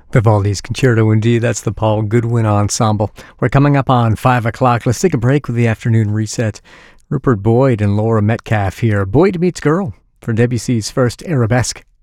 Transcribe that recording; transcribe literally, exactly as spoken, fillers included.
Vivaldi's Concerto in D. That's the Paul Goodwin Ensemble. We're coming up on five o'clock. Let's take a break with the afternoon reset. Rupert Boyd and Laura Metcalf here. Boyd meets Girl for Debussy's first Arabesque